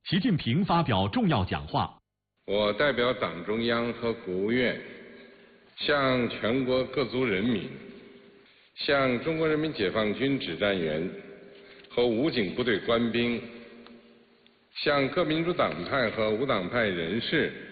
习近平发表重要讲话。 我代表党中央和国务院，向全国各族人民、向中国人民解放军指战员和武警部队官兵、向各民主党派和无党派人士